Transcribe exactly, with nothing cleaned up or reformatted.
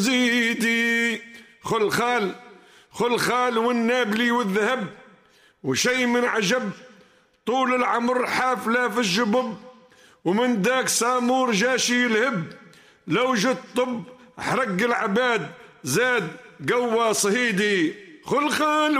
زيدي خلخال خلخال والنابلي والذهب وشي من عجب، طول العمر حافلة في الجبب، ومن داك سامور جاشي الهب، لو جت طب حرق العباد زاد قوى صهيدي خلخال